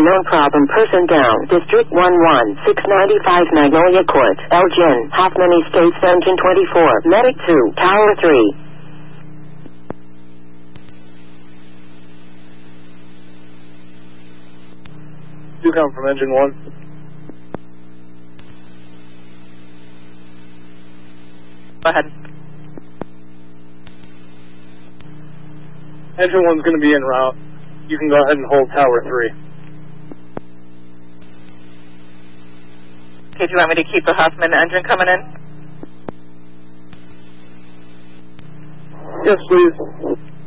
unknown problem person down. District 11695 Magnolia Court. Elgin. Hoffman Estates Engine 24. Medic 2. Tower 3. You come from Engine 1. Go ahead. Engine 1's going to be en route. You can go ahead and hold Tower 3. Okay, do you want me to keep the Huffman engine coming in? Yes, please.